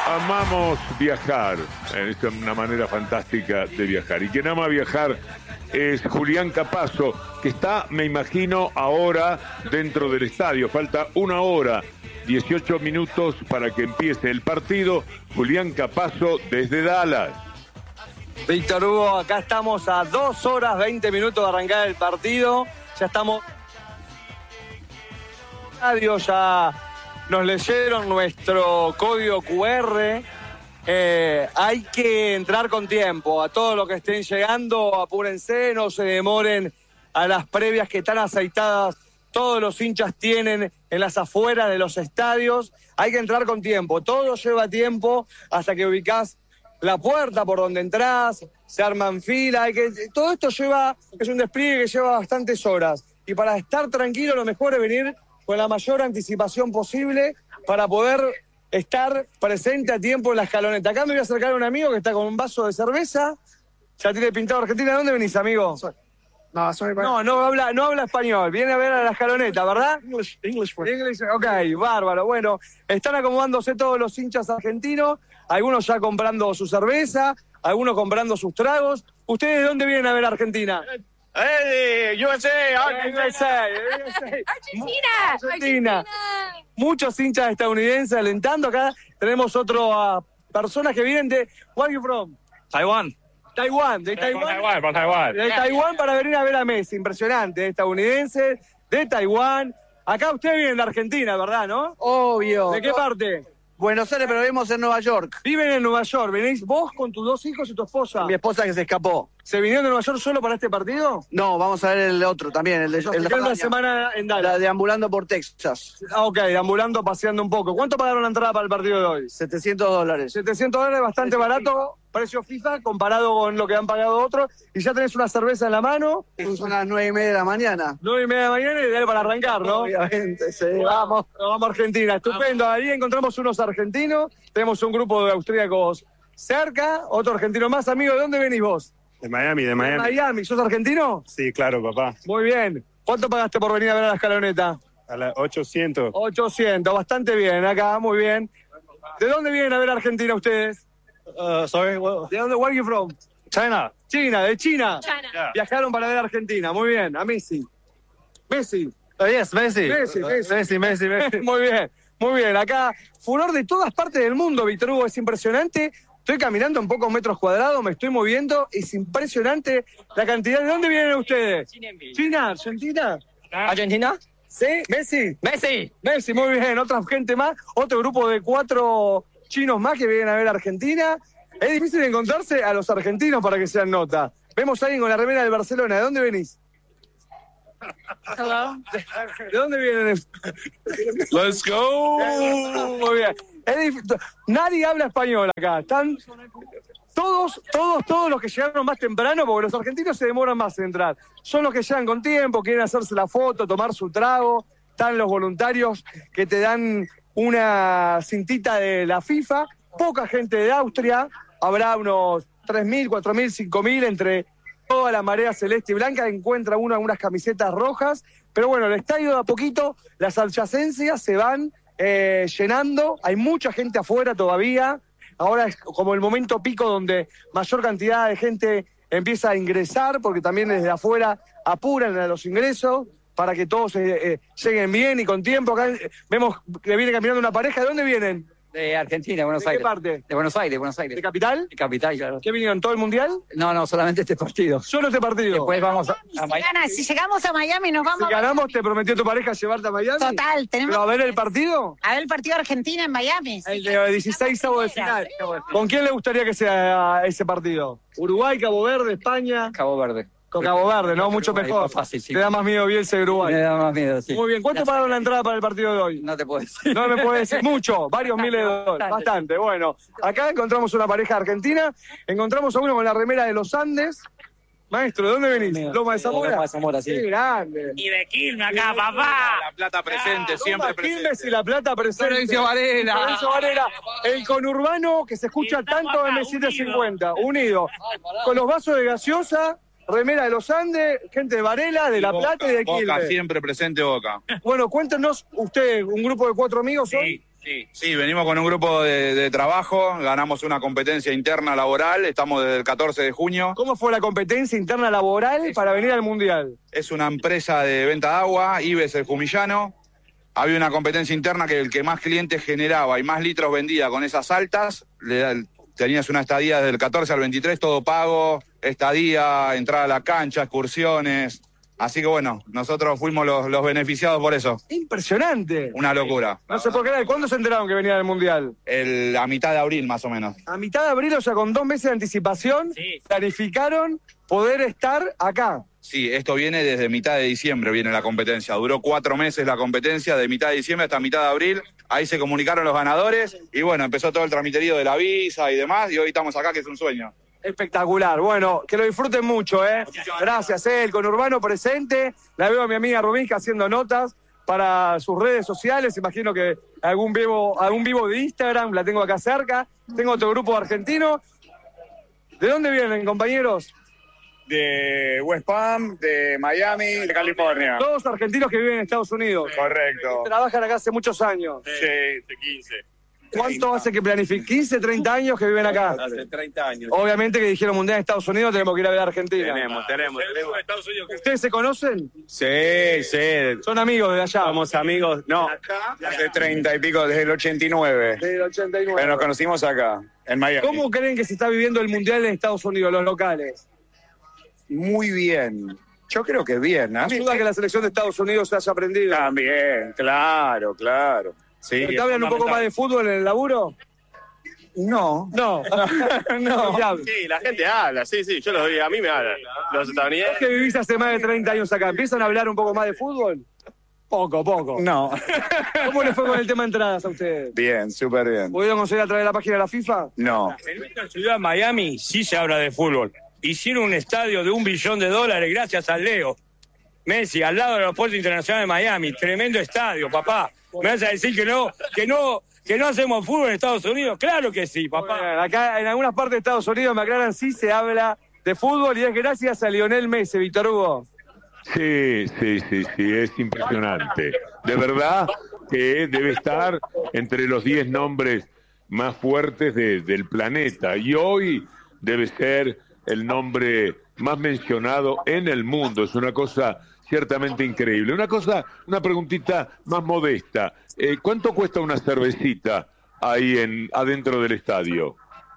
Amamos viajar, es una manera fantástica de viajar. Y quien ama viajar es Julián Capazo, que está, me imagino, ahora dentro del estadio. Falta 1 hora, 18 minutos para que empiece el partido. Julián Capazo desde Dallas. Víctor Hugo, acá estamos a 2 horas 20 minutos de arrancar el partido. Ya estamos... Ya nos leyeron nuestro código QR. Hay que entrar con tiempo. A todos los que estén llegando, apúrense, no se demoren a las previas que tan aceitadas todos los hinchas tienen en las afueras de los estadios. Hay que entrar con tiempo. Todo lleva tiempo hasta que ubicás la puerta por donde entrás, se arman fila. Todo esto es un despliegue que lleva bastantes horas. Y para estar tranquilo, lo mejor es venir con la mayor anticipación posible para poder estar presente a tiempo en la escaloneta. Acá me voy a acercar a un amigo que está con un vaso de cerveza. Ya tiene pintado Argentina. ¿De dónde venís, amigo? No habla español. Viene a ver a la escaloneta, ¿verdad? English. Ok, bárbaro. Bueno, están acomodándose todos los hinchas argentinos. Algunos ya comprando su cerveza, algunos comprando sus tragos. ¿Ustedes de dónde vienen a ver a Argentina? Argentina. Muchos hinchas estadounidenses alentando. Acá tenemos otras personas que vienen de... Where are you from? Taiwán. De Taiwán para venir a ver a Messi. Impresionante, estadounidenses, de Taiwán. Acá ustedes vienen de Argentina, ¿verdad, no? Obvio. ¿De qué parte? Buenos Aires, pero vivimos en Nueva York. Viven en Nueva York. ¿Venís vos con tus 2 hijos y tu esposa? Mi esposa que se escapó. ¿Se vinieron de Nueva York solo para este partido? No, vamos a ver el otro también, el de una semana en Dallas. Deambulando por Texas. Ok, deambulando, paseando un poco. ¿Cuánto pagaron la entrada para el partido de hoy? $700. $700, bastante barato, precio FIFA, comparado con lo que han pagado otros. Y ya tenés una cerveza en la mano. Son las 9:30 de la mañana. 9:30 de la mañana, ideal para arrancar, ¿no? Obviamente, sí. Vamos a Argentina, estupendo. Ahí encontramos unos argentinos, tenemos un grupo de austríacos cerca, otro argentino más. Amigo, ¿de dónde venís vos? De Miami. ¿De Miami? ¿Sos argentino? Sí, claro, papá. Muy bien. ¿Cuánto pagaste por venir a ver a la escaloneta? A las 800. 800, bastante bien, acá, muy bien. ¿De dónde vienen a ver a Argentina ustedes? Sorry, ¿De dónde? Where are you from? China. De China. Yeah. Viajaron para ver a Argentina, muy bien. A Messi. Yes, Messi. Messi. Muy bien. Acá, furor de todas partes del mundo, Víctor Hugo, es impresionante. Estoy caminando en pocos metros cuadrados, me estoy moviendo, es impresionante la cantidad. ¿De dónde vienen ustedes? China, Argentina. ¿Argentina? ¿Sí? ¿Messi? Messi, muy bien. Otra gente más, otro grupo de 4 chinos más que vienen a ver a Argentina. Es difícil encontrarse a los argentinos para que sean nota. Vemos a alguien con la remera del Barcelona. ¿De dónde venís? Hello. ¿De dónde vienen? Let's go. Muy bien. Nadie habla español acá. Están todos los que llegaron más temprano, porque los argentinos se demoran más en entrar. Son los que llegan con tiempo, quieren hacerse la foto, tomar su trago. Están los voluntarios que te dan una cintita de la FIFA. Poca gente de Austria. Habrá unos 3.000, 4.000, 5.000 entre toda la marea celeste y blanca. Encuentra unas camisetas rojas. Pero bueno, el estadio de a poquito, las adyacencias se van llenando. Hay mucha gente afuera todavía. Ahora es como el momento pico donde mayor cantidad de gente empieza a ingresar, porque también desde afuera apuran a los ingresos para que todos lleguen bien y con tiempo. Acá vemos que viene caminando una pareja. ¿De dónde vienen? De Argentina, Buenos Aires. ¿De qué parte? De Buenos Aires. ¿De capital? De capital, claro. ¿Qué vinieron? ¿Todo el mundial? No, solamente este partido. Solo este partido. Después vamos a Miami. Si llegamos a Miami nos vamos. Si ganamos, ¿te prometió tu pareja llevarte a Miami? Total, tenemos. ¿Pero a ver el partido? A ver el partido de Argentina en Miami. El de 16avos de final. ¿Con quién le gustaría que sea ese partido? ¿Uruguay, Cabo Verde, España? Cabo Verde. Con Cabo Verde, ¿no? Mucho mejor. Fácil, sí. Te da más miedo Bielsa de Uruguay. Me da más miedo, sí. Muy bien. ¿Cuánto pagaron la entrada para el partido de hoy? No te puedo decir. No me puedes decir mucho, varios miles de dólares. Bastante, bueno. Acá encontramos una pareja argentina, encontramos a uno con la remera de los Andes. Maestro, ¿de dónde venís? ¿Loma de Zamora? Loma de Zamora, sí. Qué grande. Y de Quilmes acá, papá. La Plata presente, siempre presente. Quilmes y La Plata presente. Florencio Varela, el conurbano que se escucha tanto en M750, unido. Con los vasos de gaseosa, remera de los Andes, gente de Varela, de La Plata y de Quilmes. Boca, siempre presente Boca. Bueno, cuéntenos, usted, un grupo de 4 amigos, ¿son? Sí, Sí, venimos con un grupo de trabajo, ganamos una competencia interna laboral, estamos desde el 14 de junio. ¿Cómo fue la competencia interna laboral para venir al Mundial? Es una empresa de venta de agua, Ives el Jumillano. Había una competencia interna que el que más clientes generaba y más litros vendía con esas altas, tenías una estadía desde el 14 al 23, todo pago, estadía, entrada a la cancha, excursiones. Así que bueno, nosotros fuimos los beneficiados por eso. Impresionante. Una locura. No se puede creer. ¿Cuándo se enteraron que venían al Mundial? A mitad de abril más o menos. A mitad de abril, o sea, con 2 meses de anticipación, planificaron poder estar acá. Sí, esto viene desde mitad de diciembre, viene la competencia. Duró 4 meses la competencia, de mitad de diciembre hasta mitad de abril. Ahí se comunicaron los ganadores y bueno, empezó todo el tramiterío de la visa y demás. Y hoy estamos acá, que es un sueño. Espectacular. Bueno, que lo disfruten mucho, ¿eh? Gracias, el conurbano presente. La veo a mi amiga Rubinska haciendo notas para sus redes sociales. Imagino que algún vivo de Instagram la tengo acá cerca. Tengo otro grupo argentino. ¿De dónde vienen, compañeros? De West Palm, de Miami, de California. Todos argentinos que viven en Estados Unidos. Correcto. Trabajan acá hace muchos años. Sí, de 15. ¿Cuánto hace que planifican? 15, 30 años que viven acá. Hace 30 años. Obviamente que dijeron Mundial en Estados Unidos, tenemos que ir a ver a Argentina. Tenemos. ¿Ustedes se conocen? Sí. ¿Son amigos de allá? Somos amigos, no, hace 30 y pico, desde el 89. Desde el 89. Pero nos conocimos acá, en Miami. ¿Cómo creen que se está viviendo el Mundial en Estados Unidos, los locales? Muy bien. Yo creo que bien. ¿Ayuda que la selección de Estados Unidos se haya aprendido? También, claro. Sí, ¿Te hablan un poco más de fútbol en el laburo? No. No. Sí, la gente habla, sí, yo los digo, a mí me hablan. Los estadounidenses. ¿Vos que vivís hace más de 30 años acá, empiezan a hablar un poco más de fútbol? Poco. No. ¿Cómo les fue con el tema de entradas a ustedes? Bien, súper bien. ¿Pudieron conseguir a través de la página de la FIFA? No. En nuestra ciudad, Miami, sí se habla de fútbol. Hicieron un estadio de $1 billón gracias al Leo Messi, al lado del Aeropuerto Internacional de Miami. Tremendo estadio, papá. ¿Me vas a decir que no hacemos fútbol en Estados Unidos? Claro que sí, papá. Bueno, acá en algunas partes de Estados Unidos, me aclaran, sí se habla de fútbol y es gracias a Lionel Messi, Víctor Hugo. Sí, es impresionante. De verdad que debe estar entre los 10 nombres más fuertes del planeta. Y hoy debe ser el nombre más mencionado en el mundo. Es una cosa ciertamente increíble. Una preguntita más modesta. ¿Cuánto cuesta una cervecita ahí adentro del estadio?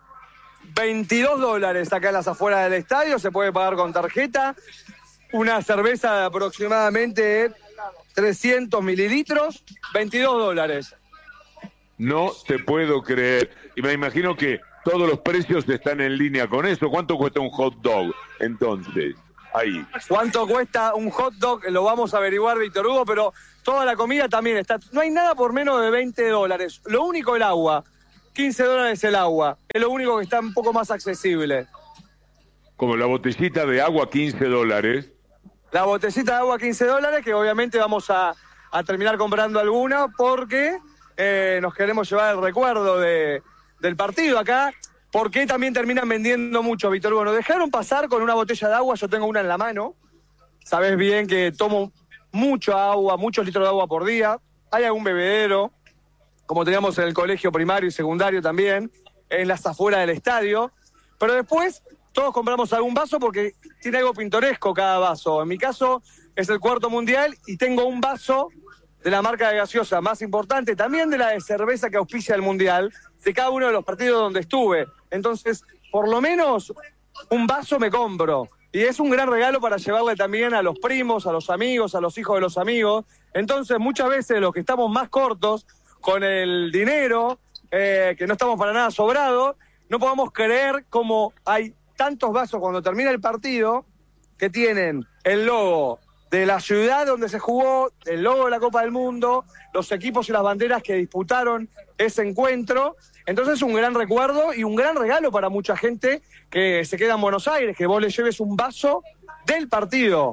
$22 acá en las afueras del estadio, se puede pagar con tarjeta. Una cerveza de aproximadamente 300 mililitros, $22. No te puedo creer. Y me imagino que todos los precios están en línea con eso. ¿Cuánto cuesta un hot dog entonces? Ahí. ¿Cuánto cuesta un hot dog? Lo vamos a averiguar, Víctor Hugo, pero toda la comida también está. No hay nada por menos de $20. Lo único el agua. $15 el agua. Es lo único que está un poco más accesible. Como la botellita de agua, $15. La botellita de agua, $15, que obviamente vamos a terminar comprando alguna porque nos queremos llevar el recuerdo del partido acá. ¿Por qué también terminan vendiendo mucho, Víctor Hugo? Nos dejaron pasar con una botella de agua, yo tengo una en la mano. Sabés bien que tomo mucho agua, muchos litros de agua por día. Hay algún bebedero, como teníamos en el colegio primario y secundario también, en las afueras del estadio. Pero después todos compramos algún vaso porque tiene algo pintoresco cada vaso. En mi caso es el cuarto mundial y tengo un vaso de la marca de gaseosa más importante, también de la de cerveza que auspicia el mundial, de cada uno de los partidos donde estuve. Entonces, por lo menos un vaso me compro. Y es un gran regalo para llevarle también a los primos, a los amigos, a los hijos de los amigos. Entonces, muchas veces los que estamos más cortos con el dinero, que no estamos para nada sobrados, no podemos creer cómo hay tantos vasos cuando termina el partido que tienen el logo de la ciudad donde se jugó, el logo de la Copa del Mundo, los equipos y las banderas que disputaron ese encuentro. Entonces es un gran recuerdo y un gran regalo para mucha gente que se queda en Buenos Aires, que vos le lleves un vaso del partido.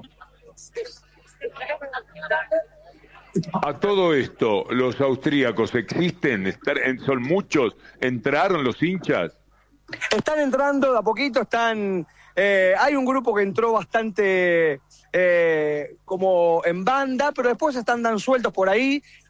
A todo esto, ¿los austríacos existen? ¿Son muchos? ¿Entraron los hinchas? Están entrando de a poquito, hay un grupo que entró bastante como en banda, pero después están sueltos por ahí.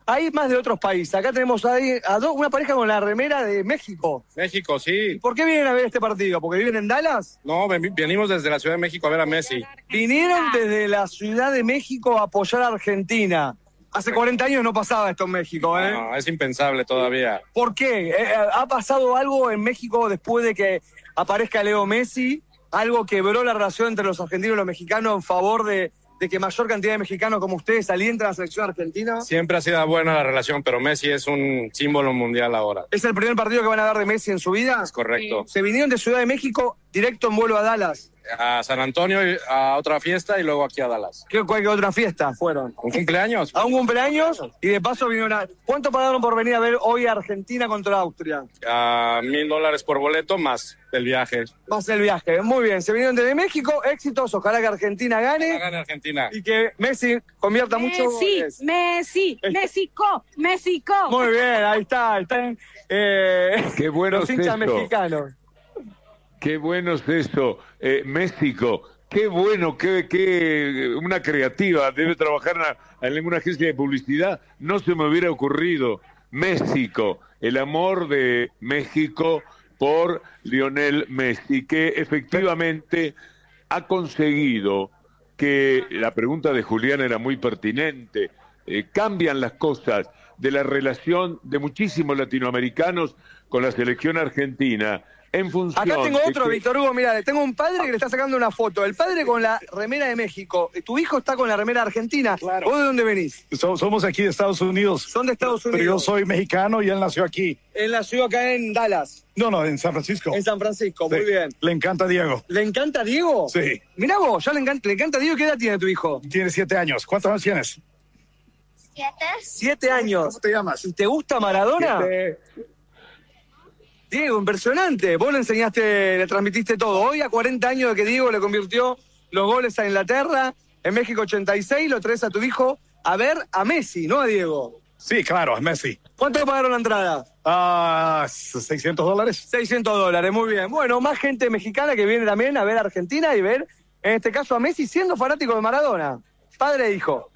hay más de otros países. Acá tenemos ahí una pareja con la remera de México. México, sí. ¿Por qué vienen a ver este partido? ¿Porque viven en Dallas? No, venimos desde la Ciudad de México a ver a Messi. Vinieron desde la Ciudad de México a apoyar a Argentina. Hace 40 años no pasaba esto en México, ¿eh? No, es impensable todavía. ¿Por qué? ¿Ha pasado algo en México después de que aparezca Leo Messi? ¿Algo quebró la relación entre los argentinos y los mexicanos en favor de que mayor cantidad de mexicanos como ustedes alienten a la selección argentina? Siempre ha sido buena la relación, pero Messi es un símbolo mundial ahora. ¿Es el primer partido que van a dar de Messi en su vida? Es correcto. Se vinieron de Ciudad de México directo en vuelo a Dallas. A San Antonio, a otra fiesta y luego aquí a Dallas. ¿Qué otra fiesta fueron? ¿Un cumpleaños? ¿A un cumpleaños? Y de paso vinieron a... ¿Cuánto pagaron por venir a ver hoy a Argentina contra Austria? $1,000 por boleto más el viaje. Más el viaje. Muy bien. Se vinieron desde México. Éxitos. Ojalá que Argentina gane. Ojalá gane Argentina. Y que Messi convierta mucho goles. México. Muy bien. Ahí está. Qué bueno los es hinchas eso. mexicanos. Qué bueno es eso. México, qué bueno, qué una creativa. Debe trabajar en alguna agencia de publicidad. No se me hubiera ocurrido. México, el amor de México por Lionel Messi, que efectivamente ha conseguido que, la pregunta de Julián era muy pertinente, cambian las cosas de la relación de muchísimos latinoamericanos con la selección argentina. En función acá tengo otro, Víctor Hugo, mirá, tengo un padre que le está sacando una foto. El padre con la remera de México. Tu hijo está con la remera argentina. Claro. ¿Vos de dónde venís? Somos aquí de Estados Unidos. Son de Estados Unidos. Pero yo soy mexicano y él nació aquí. Él nació acá en Dallas. No, en San Francisco. En San Francisco, Sí. muy bien. Le encanta Diego. ¿Le encanta Diego? Sí. Mirá vos, ya le encanta Diego. ¿Qué edad tiene tu hijo? Tiene 7 años. ¿Cuántos años tienes? 7 años. ¿Cómo te llamas? ¿Y te gusta Maradona? 7. Diego, impresionante. Vos le transmitiste todo. Hoy, a 40 años de que Diego le convirtió los goles a Inglaterra, en México 86, lo traes a tu hijo a ver a Messi, ¿no a Diego? Sí, claro, es Messi. ¿Cuánto pagaron la entrada? $600. $600, muy bien. Bueno, más gente mexicana que viene también a ver a Argentina y ver, en este caso, a Messi siendo fanático de Maradona. Padre e hijo.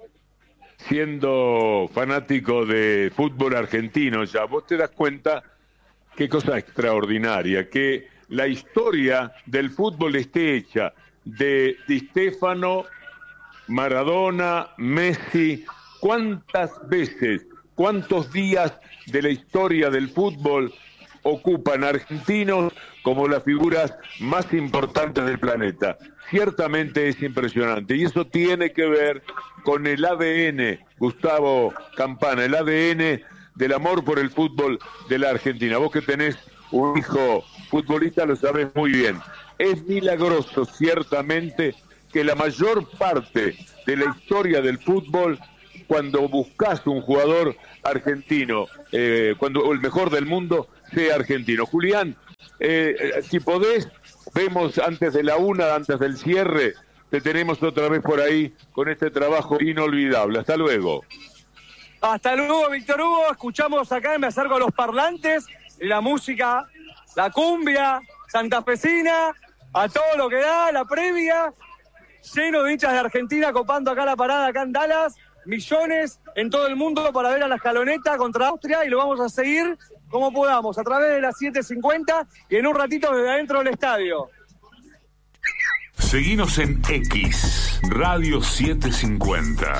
Siendo fanático de fútbol argentino ya, vos te das cuenta qué cosa extraordinaria, que la historia del fútbol esté hecha de Di Stéfano, Maradona, Messi. ¿Cuántas veces, cuántos días de la historia del fútbol ocupan argentinos como las figuras más importantes del planeta? Ciertamente es impresionante y eso tiene que ver con el ADN, Gustavo Campana, el ADN del amor por el fútbol de la Argentina. Vos que tenés un hijo futbolista lo sabés muy bien. Es milagroso, ciertamente, que la mayor parte de la historia del fútbol, cuando buscas un jugador argentino, cuando el mejor del mundo sea argentino. Julián, si podés, vemos antes de la 1, antes del cierre, te tenemos otra vez por ahí con este trabajo inolvidable. Hasta luego. Hasta luego, Víctor Hugo. Escuchamos acá, me acerco a los parlantes, y la música, la cumbia santafesina, a todo lo que da, la previa, lleno de hinchas de Argentina copando acá la parada, acá en Dallas, millones en todo el mundo para ver a la escaloneta contra Austria, y lo vamos a seguir como podamos, a través de las 7:50 y en un ratito desde adentro del estadio. Seguinos en X, Radio 750.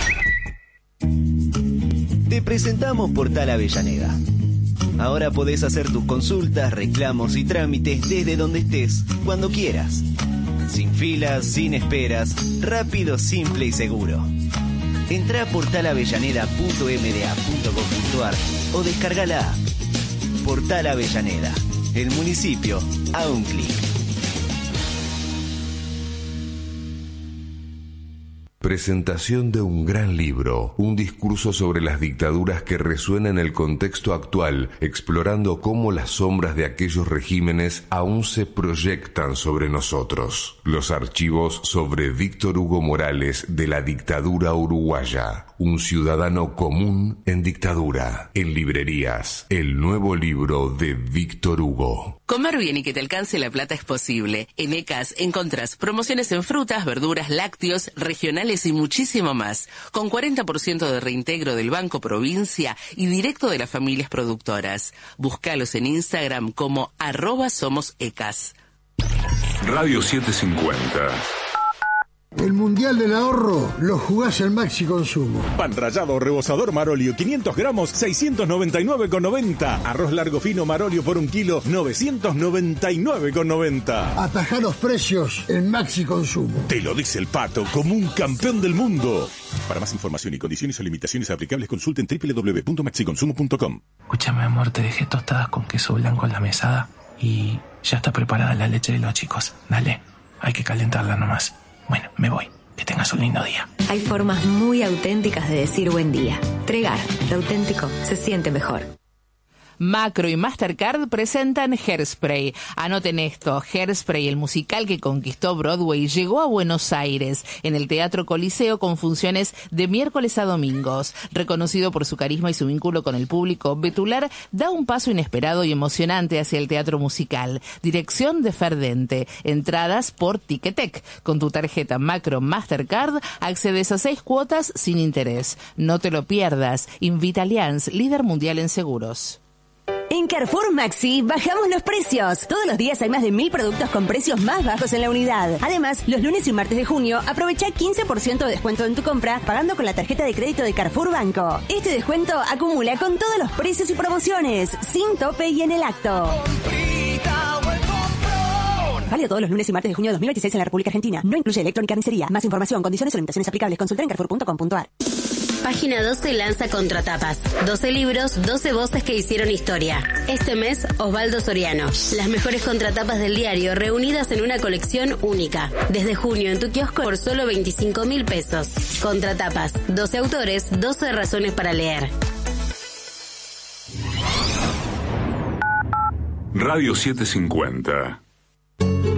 Te presentamos Portal Avellaneda. Ahora podés hacer tus consultas, reclamos y trámites desde donde estés, cuando quieras. Sin filas, sin esperas, rápido, simple y seguro. Entrá a portalavellaneda.mda.gov.ar o descarga la app. Portal Avellaneda, el municipio a un clic. Presentación de un gran libro, un discurso sobre las dictaduras que resuena en el contexto actual, explorando cómo las sombras de aquellos regímenes aún se proyectan sobre nosotros. Los archivos sobre Víctor Hugo Morales de la dictadura uruguaya. un ciudadano común en dictadura. En librerías, el nuevo libro de Víctor Hugo. Comer bien y que te alcance la plata es posible. En ECAS encontrás promociones en frutas, verduras, lácteos, regionales y muchísimo más. Con 40% de reintegro del Banco Provincia y directo de las familias productoras. Búscalos en Instagram como @somosecas. Radio 750. El Mundial del Ahorro lo jugás en Maxi Consumo. Pan rallado rebozador Marolio, 500 gramos, 699,90. Arroz largo fino Marolio por 1 kilo, 999,90. Atajá los precios en Maxi Consumo. Te lo dice el Pato, como un campeón del mundo. Para más información y condiciones o limitaciones aplicables, consulten www.maxiconsumo.com. Escúchame, amor, te dejé tostadas con queso blanco en la mesada y ya está preparada la leche de los chicos. Dale, hay que calentarla nomás. Bueno, me voy. Que tengas un lindo día. Hay formas muy auténticas de decir buen día. Tregar, lo auténtico se siente mejor. Macro y Mastercard presentan Hairspray. Anoten esto, Hairspray, el musical que conquistó Broadway, llegó a Buenos Aires, en el Teatro Coliseo, con funciones de miércoles a domingos. Reconocido por su carisma y su vínculo con el público, Betular da un paso inesperado y emocionante hacia el teatro musical. Dirección de Ferdente. Entradas por Ticketek. Con tu tarjeta Macro Mastercard accedes a 6 cuotas sin interés. No te lo pierdas. Invitalians, líder mundial en seguros. En Carrefour Maxi bajamos los precios. Todos los días hay más de 1000 productos con precios más bajos en la unidad. Además, los lunes y martes de junio aprovecha 15% de descuento en tu compra pagando con la tarjeta de crédito de Carrefour Banco. Este descuento acumula con todos los precios y promociones, sin tope y en el acto. Válido todos los lunes y martes de junio de 2026 en la República Argentina. No incluye electrónica-carnicería. Más información, condiciones o limitaciones aplicables. Consulta en carrefour.com.ar. Página 12 lanza Contratapas. 12 libros, 12 voces que hicieron historia. Este mes, Osvaldo Soriano. Las mejores contratapas del diario reunidas en una colección única. Desde junio en tu kiosco por solo 25.000 pesos. Contratapas. 12 autores, 12 razones para leer. Radio 750.